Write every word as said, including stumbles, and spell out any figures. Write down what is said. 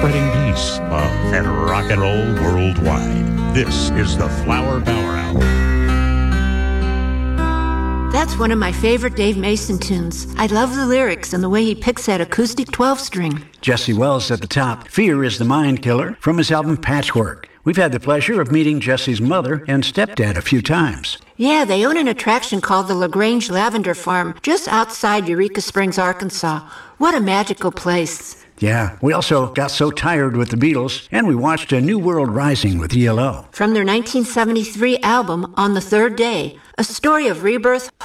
spreading peace, love, and rock and roll worldwide. This is the Flower Power Hour. That's one of my favorite Dave Mason tunes. I love the lyrics and the way he picks that acoustic twelve-string. Jesse Wells at the top. Fear is the Mind Killer from his album Patchwork. We've had the pleasure of meeting Jesse's mother and stepdad a few times. Yeah, they own an attraction called the LaGrange Lavender Farm just outside Eureka Springs, Arkansas. What a magical place. Yeah, we also got so tired with the Beatles, and we watched A New World Rising with E L O. From their nineteen seventy-three album, On the Third Day, a story of rebirth,